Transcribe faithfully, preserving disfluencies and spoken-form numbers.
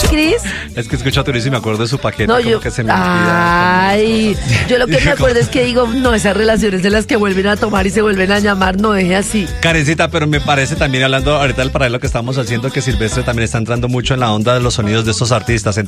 Cris? Es que escucho a Turis y me acuerdo de su paquete, No, como yo, que se me olvida. ay, yo lo que me acuerdo es que digo, no, esas relaciones de las que vuelven a tomar y se vuelven a llamar, no deje así. Karencita, pero me parece también, hablando ahorita del paralelo que estamos haciendo, que Silvestre también está entrando mucho en la onda de los sonidos de estos artistas.